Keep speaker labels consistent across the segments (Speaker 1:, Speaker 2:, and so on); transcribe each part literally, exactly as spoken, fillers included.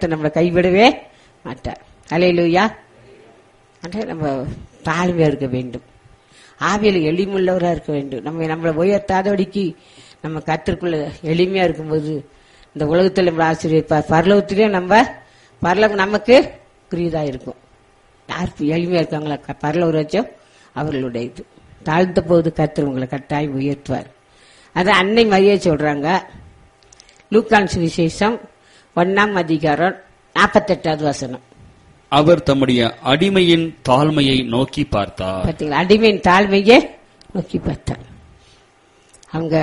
Speaker 1: கர்த்தர் நம்மளை கைவிடவே மாட்டார். அல்லேலூயா. அன்றே நம்ம தாழ்மையா இருக்க வேண்டும், ஆவியில எளிமுள்ளவராக இருக்க வேண்டும். நம்ம நம்மளை உயர்த்தாதபடிக்கு நம்ம கர்த்தருக்குள்ள எளிமையா இருக்கும்போது இந்த உலகத்தில் நம்ம ஆசீர்வதிப்பார், பரலோகத்திலேயே நம்ம பரலோகம் நமக்கு குறியதா இருக்கும். யாருக்கு எளிமையா இருக்காங்களா பரலோக ராஜ்யம் அவர்களுடைய இது. தாழ்ந்த போது கர்த்தர் உங்களை கட்டாயம் உயர்த்துவார். அது அன்னை மரியா சொல்றாங்க. லூக்கான் சுவிசேஷம் ஒன்னாம் அதிகாரம் நாற்பத்தி எட்டாவது வசனம்.
Speaker 2: அவர் தம்முடைய அடிமையின் தாழ்மையை நோக்கி பார்த்தார்.
Speaker 1: பார்த்தீங்களா, அடிமையின் தாழ்மையை நோக்கி பார்த்தார். அவங்க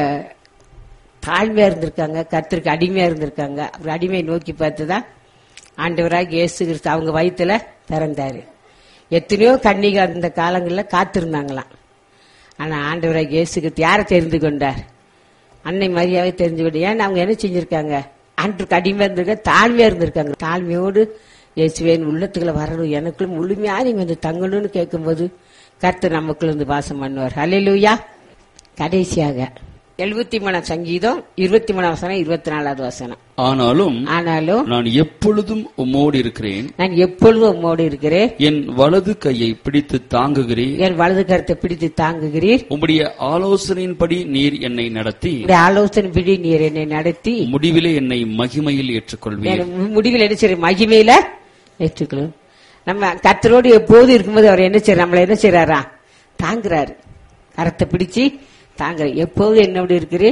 Speaker 1: தாழ்மையா இருந்திருக்காங்க, கர்த்தருக்கு அடிமையா இருந்திருக்காங்க. அவர் அடிமையை நோக்கி பார்த்துதான் ஆண்டவராக இயேசு கிறிஸ்து அவங்க வயிற்றுல பிறந்தாரு. எத்தனையோ கன்னிகா இருந்த காலங்களில் காத்திருந்தாங்களாம். ஆனா ஆண்டவராக இயேசு கிறிஸ்து யாரை தெரிந்து கொண்டார்? அன்னை மரியாவை தெரிஞ்சு கொண்டு. ஏன்னா அவங்க என்ன செஞ்சிருக்காங்க? ஆண்டவருக்கு அடிமையா இருந்திருக்க, தாழ்மையா இருந்திருக்காங்க. தாழ்மையோடு இயேசுவின் உள்ளத்துக்குள்ள வரணும், எனக்குள்ள முழுமையா நீங்க வந்து தங்கணும்னு கேட்கும்போது கர்த்தர் நமக்குள்ள இருந்து வாசம் பண்ணுவார். அல்லேலூயா. கடைசியாக எழுபத்தி மூணாம் சங்கீதம் இருபத்தி மூணாம் வசனம் இருபத்தி நாலாவது வசனம்.
Speaker 2: ஆனாலும்
Speaker 1: ஆனாலும்
Speaker 2: நான் எப்பொழுதும் உம்மோடு இருக்கிறேன்,
Speaker 1: நான் எப்பொழுதும் உம்மோடு இருக்கிறேன்,
Speaker 2: என் வலது கையை பிடித்து தாங்குகிறீர்,
Speaker 1: என் வலது கரத்தை பிடித்து தாங்குகிறீர்,
Speaker 2: உம்முடைய ஆலோசனையின்படி நீர் என்னை நடத்தி,
Speaker 1: ஆலோசனை பிடி நீர் என்னை நடத்தி,
Speaker 2: முடிவிலே என்னை மகிமையில் ஏற்றுக்கொள்வீர்.
Speaker 1: முடிவில் என்ன செய்ய? மகிமையில ஏற்றுக்கொள்ளும். நம்ம கர்த்தரோடு எப்போது இருக்கும்போது அவர் என்ன செய்யறாரு? நம்மள என்ன செய்யறாரா? தாங்குறாரு, கரத்தை பிடிச்சு தாங்க. எப்போது என்னோடு இருக்கிறேன்,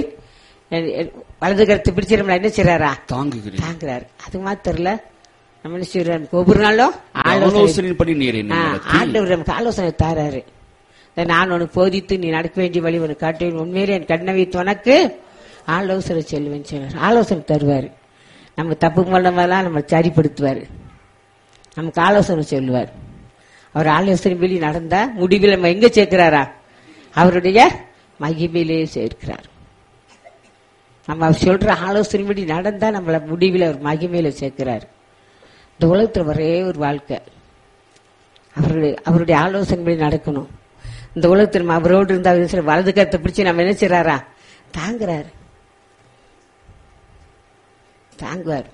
Speaker 1: வலது கருத்தை பிடிச்சு நம்மள என்ன செய்யறாரா? தாங்குகிறேன், தாங்குறாரு. அது மாத்திரல நம்ம என்ன செய்யறாரு? ஒவ்வொரு நாளும்
Speaker 2: ஆலோசனையின்படி நீர் என்னை நடத்தி,
Speaker 1: ஆண்டவர் நமக்கு ஆலோசனை தாராரு. நான் உனக்கு போதித்து நீ நடக்க வேண்டிய வழி உனக்கு காட்டுவேன், உண்மையிலே என் கண்ணை வைத்து உனக்கு ஆலோசனை செல்வேன் சொன்னார். ஆலோசனை தருவாரு. நம்ம தப்பு மூலமெல்லாம் நம்ம சரிப்படுத்துவாரு, நமக்கு ஆலோசனை சொல்லுவார். அவர் ஆலோசனைபடி நடந்தா முடிவில் நம்ம எங்க சேர்க்கிறாரா? அவருடைய மகிமையிலே சேர்க்கிறார். நம்ம அவர் சொல்ற ஆலோசனைபடி நடந்தா நம்மள முடிவில் அவர் மகிமையில சேர்க்கிறார். இந்த உலகத்துல ஒரே ஒரு வாழ்க்கை, அவருடைய அவருடைய ஆலோசனைபடி நடக்கணும். இந்த உலகத்தில் நம்ம அவரோடு இருந்தா வலது கருத்தை பிடிச்சு நம்ம என்ன செய்யறாரா? தாங்குறாரு, தாங்குவார்.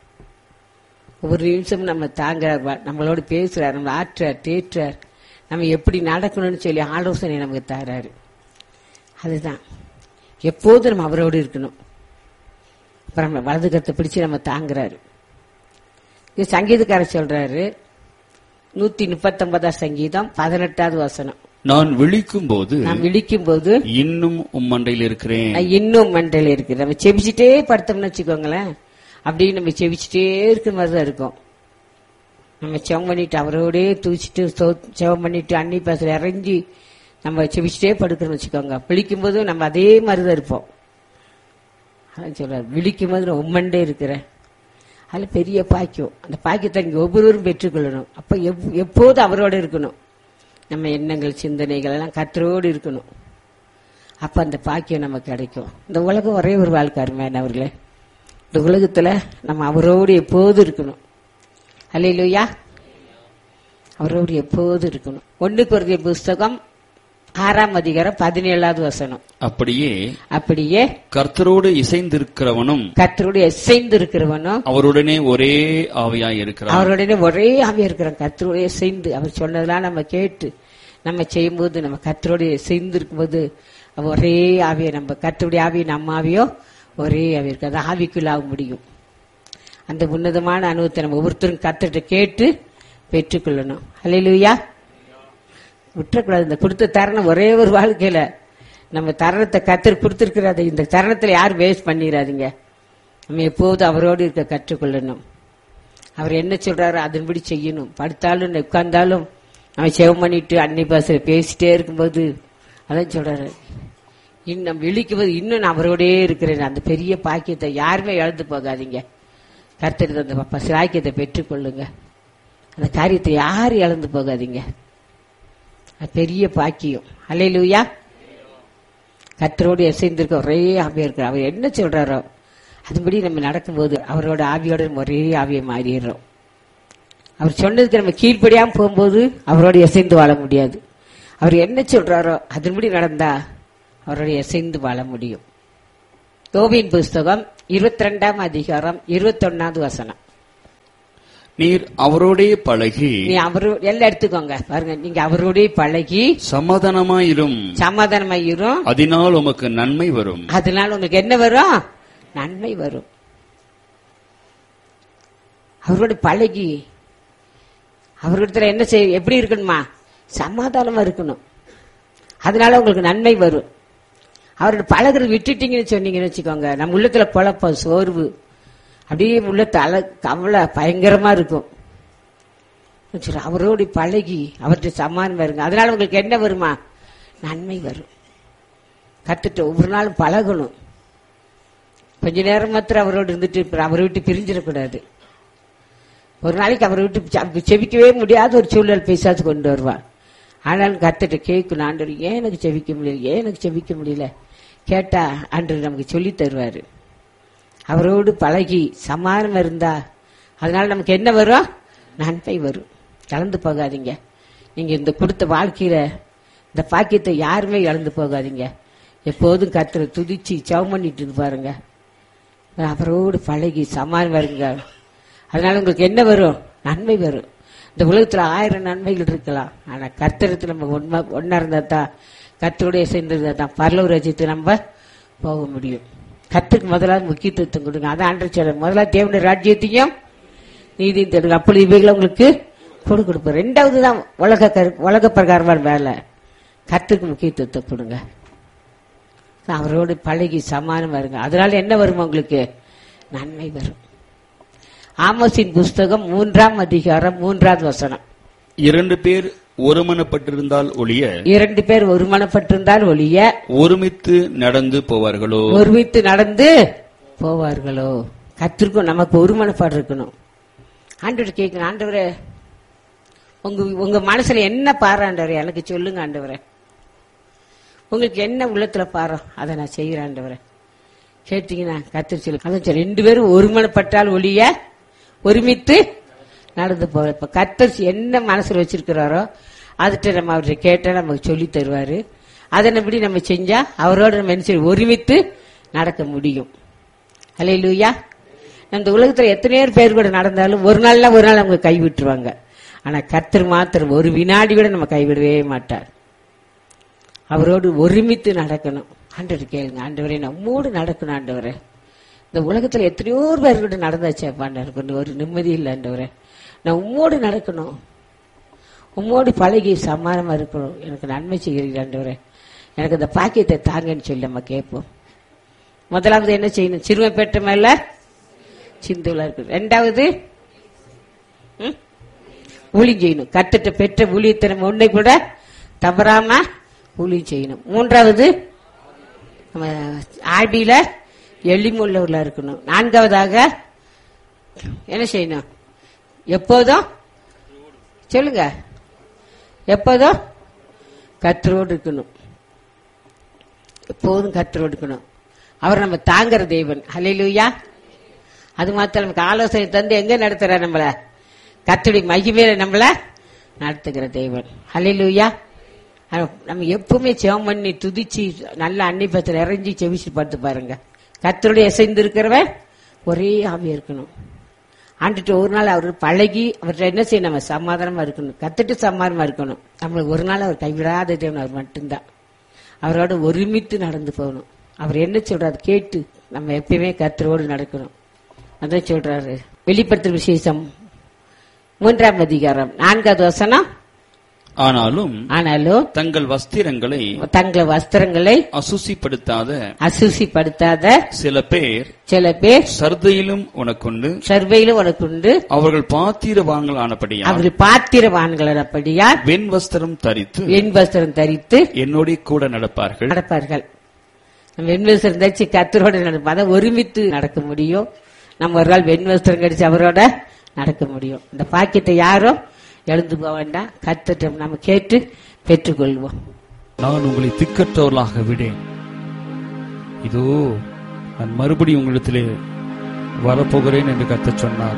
Speaker 1: ஒவ்வொரு நிமிஷமும் நம்ம தாங்குறார், நம்மளோட பேசுறார், நம்ம ஆற்றார், தேற்றார், நம்ம எப்படி நடக்கணும்னு சொல்லி ஆலோசனை நமக்கு தராரு. அதுதான் எப்போதும் நம்ம அவரோடு இருக்கணும். அப்புறம் நம்ம வலது கருத்தை பிடிச்சு நம்ம தாங்குறாரு. இது சங்கீதக்காரர் சொல்றாரு, நூத்தி முப்பத்தி ஒன்பதாம் சங்கீதம் பதினெட்டாவது வசனம்.
Speaker 2: நான் விழிக்கும் போது
Speaker 1: நான் விழிக்கும் போது
Speaker 2: இன்னும் உம்மண்டையில் இருக்கிறேன்,
Speaker 1: இன்னும் மண்டையில் இருக்கிறேன். நம்ம செபிச்சுட்டே படுத்தோம்னு வச்சுக்கோங்களேன், அப்படின்னு நம்ம செவிச்சுட்டே இருக்கிற மாதிரிதான் இருக்கும். நம்ம செவம் பண்ணிட்டு அவரோடே தூச்சிட்டு செவம் பண்ணிட்டு அன்னி பாசல இறங்கி நம்ம செவிச்சுட்டே படுக்கிறோம்னு வச்சுக்கோங்க. விழிக்கும் போது நம்ம அதே மாதிரிதான் இருப்போம். அதான் சொல்றாரு, விழிக்கும் போது நான் உம்மண்டே இருக்கிறேன். அதுல பெரிய பாக்கியம். அந்த பாக்கியத்தை இங்க ஒவ்வொருவரும் பெற்றுக்கொள்ளணும். அப்ப எப்போது அவரோட இருக்கணும். நம்ம எண்ணங்கள் சிந்தனைகள் எல்லாம் கர்த்தரோடு இருக்கணும். அப்ப அந்த பாக்கியம் நமக்கு கிடைக்கும். இந்த உலகம் ஒரே ஒரு வாழ்க்கை அருமையானவர்களே. இந்த உலகத்துல நம்ம அவரோடு எப்போது இருக்கணும். அல்லேலூயா. அவரோடு எப்போது இருக்கணும். ஒன்று கொரிந்தியர் புஸ்தகம் ஆறாம் அதிகாரம் பதினேழாவது வசனம்.
Speaker 2: அப்படியே
Speaker 1: அப்படியே
Speaker 2: கர்த்தரோடு இசைந்திருக்கிறவனும்
Speaker 1: கர்த்தரோடு இசைந்திருக்கிறவனும் அவருடனே
Speaker 2: ஒரே ஆவியாய் இருக்கிறான்.
Speaker 1: அவருடனே ஒரே ஆவியா இருக்கிறான். கர்த்தரோடு இசைந்து அவர் சொன்னதெல்லாம் நம்ம கேட்டு நம்ம செய்யும் போது, நம்ம கர்த்தரோடு இசைந்து இருக்கும்போது ஒரே ஆவியை, நம்ம கர்த்தருடைய ஆவியை நம்ம ஆவியோ ஒரே ஆவி இருக்கு. அது ஆவிக்குள்ளாக முடியும். அந்த உன்னதமான அனுபவத்தை நம்ம ஒவ்வொருத்தரும் கர்த்தர்கிட்ட கேட்டு பெற்றுக்கொள்ளணும். அல்லேலூயா. விட்டுறக்கூடாது. இந்த கொடுத்த தருணம் ஒரே ஒரு வாழ்க்கையில நம்ம தருணத்தை கர்த்தர் கொடுத்திருக்கிறாரு. இந்த தருணத்துல யாரும் வேஸ்ட் பண்ணிடாதீங்க. நம்ம எப்போதும் அவரோடு இருக்க கற்றுக்கொள்ளணும். அவர் என்ன சொல்றாரோ அதன்படி செய்யணும். படுத்தாலும் உட்கார்ந்தாலும் நம்ம செவம் பண்ணிட்டு அன்னை பாச பேசிட்டே இருக்கும்போது அதான் சொல்றாரு, இன்னும் விழிக்கும் போது இன்னும் நான் அவரோடே இருக்கிறேன். அந்த பெரிய பாக்கியத்தை யாருமே இழந்து போகாதீங்க. கர்த்தர் அந்த பாக்கியத்தை பெற்றுக்கொள்ளுங்க. அந்த காரியத்தை யாரும் இழந்து போகாதீங்க. பெரிய பாக்கியம். அல்லேலூயா. கர்த்தரோடு இசைந்திருக்க ஒரே ஆவியா இருக்கிற அவர் என்ன சொல்றாரோ அதுபடி நம்ம நடக்கும்போது அவரோட ஆவியோட ஒரே ஆவியை மாறிடுறோம். அவர் சொன்னதுக்கு நம்ம கீழ்ப்படியாம போகும்போது அவரோட இசைந்து வாழ முடியாது. அவர் என்ன சொல்றாரோ அதன்படி நடந்தா அவரோட இசைந்து வாழ முடியும். யோபின் புஸ்தகம் இருபத்தி ரெண்டாம் அதிகாரம் இருபத்தி ஒன்னாவது வசனம்.
Speaker 2: நீர் அவரோடே பழகி
Speaker 1: நீ அவரு எல்லாம் எடுத்துக்கோங்க பாருங்க, நீங்க அவரோடே பழகி
Speaker 2: சமாதானமாயிரும்,
Speaker 1: சமாதானமாயிரும்,
Speaker 2: அதனால் உமக்கு நன்மை வரும்.
Speaker 1: அதனால உங்களுக்கு என்ன வரும்? நன்மை வரும். அவரோட பழகி அவர்கிட்ட என்ன செய்ய, எப்படி இருக்கணுமா? சமாதானமா இருக்கணும். அதனால உங்களுக்கு நன்மை வரும். அவரோட பழகிறது விட்டுட்டீங்கன்னு சொன்னீங்கன்னு வச்சுக்கோங்க, நம்ம உள்ளத்துல குழப்பம், சோர்வு, அப்படியே உள்ளத்து அல கவலை பயங்கரமா இருக்கும். அவரோட பழகி அவர்கிட்ட சமாதானம் வருங்க, அதனால உங்களுக்கு என்ன வருமா? நன்மை வரும். கத்துட்டு ஒவ்வொரு நாளும் பழகணும். கொஞ்ச நேரம் மாத்திரம் அவரோடு இருந்துட்டு அவரை விட்டு பிரிஞ்சிடக்கூடாது. ஒரு நாளைக்கு அவரை விட்டு செவிக்கவே முடியாத ஒரு சூழல் பேசாது கொண்டு வருவான். ஆனாலும் கத்துட்டு கேட்கணும், ஆண்டவர் ஏன் எனக்கு செவிக்க முடியல, ஏன் எனக்கு செவிக்க முடியல கேட்டா ஆண்டவர் நமக்கு சொல்லி தருவாரு. அவரோடு பழகி சமாதானம் இருந்தா அதனால நமக்கு என்ன வரும்? நன்மை வரும். கலந்து போகாதீங்க. நீங்க இந்த கொடுத்த வாழ்க்கையில இந்த பாக்கியத்தை யாருமே இழந்து போகாதீங்க. எப்போதும் கர்த்தரை துதிச்சு ஜெபம் பண்ணிட்டு பாருங்க. அவரோடு பழகி சமாதானம் வருங்க. அதனால உங்களுக்கு என்ன வரும்? நன்மை வரும். இந்த உலகத்துல ஆயிரம் நன்மைகள் இருக்கலாம், ஆனா கர்த்தரத்துல நம்ம ஒன்னா ஒன்னா இருந்தா தான், கர்த்தருடைய சேர்ந்திருந்தா தான் பரலோக ராஜ்யத்தை நம்ம போக முடியும். கர்த்தருக்கு முதலாவது முக்கியத்துவம் கொடுங்க. அதான் ஆண்டவர் சொல்ற, முதலாவது தேவனுடைய ராஜ்யத்தையும் நீதியும் தேடுங்க, அப்பொழுது இவைகளை உங்களுக்கு கொடு கொடுப்பார். ரெண்டாவது தான் உலக உலக பிரகாரமான வேலை. கர்த்தருக்கு முக்கியத்துவத்தை கொடுங்க. அவரோடு பழகி சமாதானம் வருங்க. அதனால என்ன வரும்? உங்களுக்கு நன்மை வரும். ஆமோசின் புஸ்தகம் மூன்றாம் அதிகாரம் மூன்றாவது வசனம்.
Speaker 2: இரண்டு பேர் ஒருமனப்பட்டிருந்தால் ஒழிய
Speaker 1: இரண்டு பேர் ஒருமனப்பட்டிருந்தால் ஒழிய
Speaker 2: ஒருமித்து நடந்து போவார்களோ
Speaker 1: ஒருமித்து நடந்து போவார்களோ. கத்திற்கும் நமக்கு ஒருமனப்பாடு இருக்கணும். ஆண்டவர் கேட்கணும், ஆண்டவரே உங்க உங்க மனசுல என்ன பாரு ஆண்டவரே, எனக்கு சொல்லுங்க ஆண்டவரே, உங்களுக்கு என்ன உள்ளத்துல பாரோ அதை நான் செய்யறேன் ஆண்டவரே கேட்டீங்கன்னா கத்திரி சொல்லு. அதான் ரெண்டு பேரும் ஒருமனப்பட்டால் ஒழிய ஒருமித்து நடந்து போற. இப்ப கர்த்தர் என்ன மனசுல வச்சிருக்கிறாரோ அதுட்ட நம்ம அவர்கிட்ட கேட்டா நமக்கு சொல்லி தருவாரு. அதன்படி நம்ம செஞ்சா அவரோட நம்ம என்ன செய்ய ஒருமித்து நடக்க முடியும். அல்லேலூயா. இந்த உலகத்துல எத்தனையோ பேர் கூட நடந்தாலும் ஒரு நாள்ல ஒரு நாள் அவங்க கைவிட்டுருவாங்க. ஆனா கர்த்தர் மாத்திரம் ஒரு வினாடி கூட நம்ம கைவிடவே மாட்டார். அவரோடு ஒருமித்து நடக்கணும். ஆண்டவர் கேளுங்க, ஆண்டவரே நம்மோடு நடக்கணும். ஆண்டவரே இந்த உலகத்துல எத்தனையோ பேர் கூட நடந்தாச்சேப்பா, எனக்கு ஒரு நிம்மதி இல்லை ஆண்டவரே, நான் உம்மோடு நடக்கணும், உம்மோடு பழகி சமாதானமா இருக்கணும், எனக்கு நன்மை செய்கிறீர்கள் ஆண்டவரே, எனக்கு இந்த பாக்கியத்தை தாங்கன்னு சொல்லி நம்ம கேட்போம். முதலாவது என்ன செய்யணும்? சிறுமை பெற்ற மேல சிந்துலா இருக்கு. ரெண்டாவது ஊழியம் செய்யணும். கத்துட்ட பெற்ற ஊழியத்தை நம்ம ஒன்றை கூட தவறாம ஊழியம் செய்யணும். மூன்றாவது நம்ம ஆடியில எளிமுள்ளவர்களா இருக்கணும். நான்காவதாக என்ன செய்யணும்? எப்போதும் சொல்லுங்க, எப்போதும் கர்த்தரோடு இருக்கணும். எப்போதும் கர்த்தரோடு இருக்கணும். அவர் நம்ம தாங்குற தேவன். ஹல்லேலூயா. அது மாத்திரம் நமக்கு ஆலோசனை தந்து எங்க நடத்துற நம்மள கர்த்தருடைய மகிமையில நம்மள நடத்துகிற தேவன். ஹல்லேலூயா. நம்ம எப்பவுமே ஜெபம் பண்ணி துதிச்சு நல்ல அன்னிப்பத்தில் இறங்கி செவிச்சு பார்த்து பாருங்க. கர்த்தருடைய இசைந்து இருக்கிறவன் ஒரே ஆவியா இருக்கணும். ஆண்டுட்டு ஒரு நாள் அவர் பழகி அவர்கிட்ட என்ன செய்யணும்? நம்ம சமாதானமா இருக்கணும். கத்துட்டு சமாதானமா இருக்கணும். நம்மளுக்கு ஒரு நாள் அவர் கைவிடாத தேவன் அவர் மட்டும்தான். அவரோட ஒருமித்து நடந்து போகணும். அவர் என்ன சொல்றாரு கேட்டு நம்ம எப்பயுமே கர்த்தரோடு நடக்கணும். அதான் சொல்றாரு. வெளிப்படுத்தும் விசேஷம் மூன்றாம் அதிகாரம் நான்காவது வசனம்.
Speaker 2: ஆனாலும்
Speaker 1: ஆனாலும்
Speaker 2: தங்கள் வஸ்திரங்களை
Speaker 1: தங்கள் வஸ்திரங்களை
Speaker 2: அசுசிப்படுத்தாத
Speaker 1: அசுசிப்படுத்தாத
Speaker 2: சில பேர்
Speaker 1: சில பேர்
Speaker 2: சர்தையிலும் உனக்குண்டு
Speaker 1: சர்வையிலும் உனக்குண்டு
Speaker 2: அவர்கள் பாத்திரவான்கள் ஆனபடியா
Speaker 1: அவர்கள் பாத்திரவான்களபடியா
Speaker 2: வெண் வஸ்திரம் தரித்து
Speaker 1: வெண் வஸ்திரம் தரித்து
Speaker 2: என்னோட கூட நடப்பார்கள்
Speaker 1: நடப்பார்கள். நம்ம வெண் வஸ்திரம் தரிச்சு கர்த்தரோட நடப்போம். அதை ஒருமித்து நடக்க முடியும். நம்ம ஒரு நாள் வெண் வஸ்திரம் கடிச்சு அவரோட நடக்க முடியும். இந்த பாக்கியத்தை யாரும் எழுந்து போக வேண்டாம். கர்த்தர் நம்ம கேட்டு பெற்றுக்கொள்வோம்.
Speaker 2: நான் உங்களை திக்கற்றவர்களாக விடேன், இதோ நான் மறுபடியும் உங்களிடத்திலே வரப்போகிறேன் என்று கர்த்தர் சொன்னார்.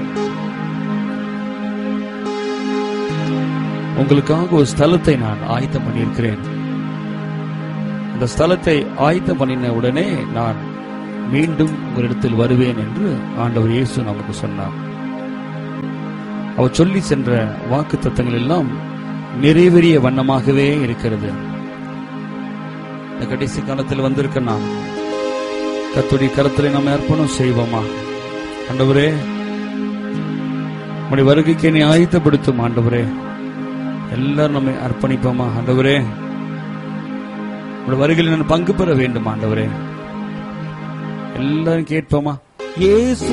Speaker 2: உங்களுக்காக ஒரு ஸ்தலத்தை நான் ஆயத்தம் பண்ணியிருக்கிறேன். அந்த ஸ்தலத்தை ஆயத்தம் பண்ணின உடனே நான் மீண்டும் உங்களிடத்தில் வருவேன் என்று ஆண்டவர் இயேசு நமக்கு சொன்னார். அவர் சொல்லி சென்ற வாக்கு தத்தங்கள் எல்லாம் நிறைவேறிய வண்ணமாகவே இருக்கிறது. இந்த கடைசி காலத்தில் வந்திருக்க நாம் கர்த்தருடைய கரத்திலே நாம் அர்ப்பணம் செய்வோமா? ஆண்டவரே, உம்முடைய வருகைக்கு என்னை ஆயத்தப்படுத்தும் ஆண்டவரே. எல்லாரும் நம்மை அர்ப்பணிப்போமா? ஆண்டவரே, உம்முடைய வருகையில் நான் பங்கு பெற வேண்டும் ஆண்டவரே. எல்லாரும் கேட்போமா? இயேசு